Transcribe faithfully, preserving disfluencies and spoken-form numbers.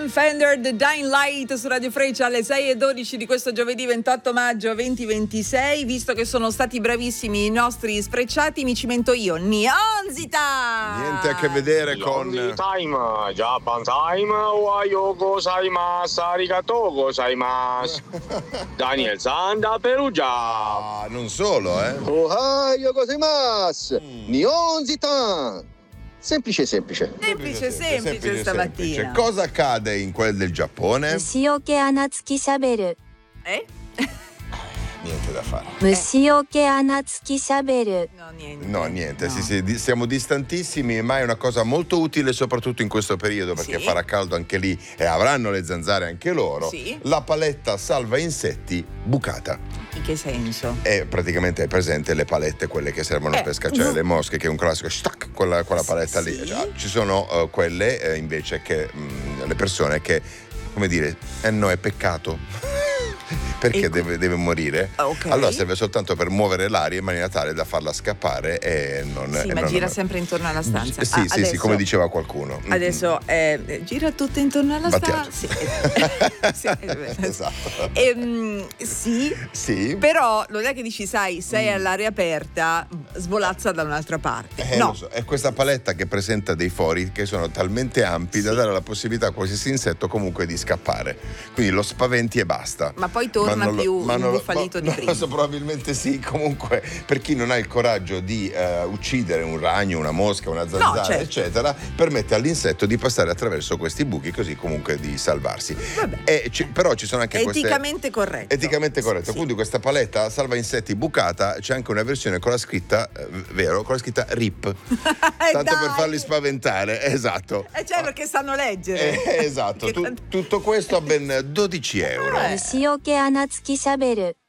Fender, The Dying Light su Radio Freccia alle sei e dodici di questo giovedì ventotto maggio duemilaventisei. Visto che sono stati bravissimi i nostri sprecciati, mi cimento io. Nihonzita! Niente a che vedere con time, Japan time, ohayo gozaimasu, arigatou gozaimasu. Daniel San da Perugia. Ah, non solo, eh. Ohayo gozaimasu. Nihonzita. Semplice, semplice. Semplice, semplice, semplice, semplice stamattina. Semplice. Cosa accade in quel del Giappone? 虫除け穴付きしゃべる Eh? Niente da fare. 虫除け穴付きしゃべる No, niente. No, niente, No. Sì, sì, di- siamo distantissimi, ma è una cosa molto utile soprattutto in questo periodo perché Sì. farà caldo anche lì e avranno le zanzare anche loro. Sì. La paletta salva insetti bucata. In che senso? E praticamente hai presente le palette, quelle che servono Eh, per scacciare mm. le mosche, che è un classico stac, quella, quella paletta lì. Sì. Cioè, ci sono eh, quelle eh, invece che mh, le persone che, come dire, eh no, è peccato. Perché E- deve, deve morire. Ok. Allora serve soltanto per muovere l'aria in maniera tale da farla scappare e non. Sì, e ma non- gira sempre intorno alla stanza. Sì, Ah, sì, sì, adesso- come diceva qualcuno. Mm. Adesso eh, gira tutto intorno alla Battiato. stanza. Sì. Sì. Esatto. Ehm, sì, Sì. però non è che dici, sai, sei all'aria aperta, svolazza da un'altra parte. Eh, no, lo so. È questa paletta che presenta dei fori che sono talmente ampi da dare la possibilità a qualsiasi insetto comunque di scappare. Quindi lo spaventi e basta. ma poi torna non lo- più ma non lo- imbufalito ma- di non prima. lo so, probabilmente sì. Comunque, per chi non ha il coraggio di eh, uccidere un ragno, una mosca, una zanzara, certo. eccetera, permette all'insetto di passare attraverso questi buchi, così comunque di salvarsi. Vabbè. E ci- però ci sono anche queste. Eticamente corretto. Eticamente corretto. Sì. Quindi questa paletta salva insetti bucata, c'è anche una versione con la scritta, eh, vero, con la scritta R I P. Eh, Tanto per dai! farli spaventare, esatto. Eh, cioè, perché sanno leggere. Eh, esatto, Che Tu- tanto- tutto questo a ben dodici euro. Eh. 虫除け穴付きしゃべる